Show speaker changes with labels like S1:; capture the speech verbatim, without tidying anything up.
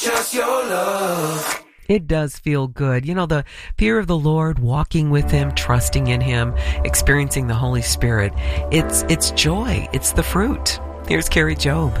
S1: Just your love.
S2: It does feel good. You know, the fear of the Lord, walking with Him, trusting in Him, experiencing the Holy Spirit. It's, it's joy. It's the fruit. Here's Carrie Job.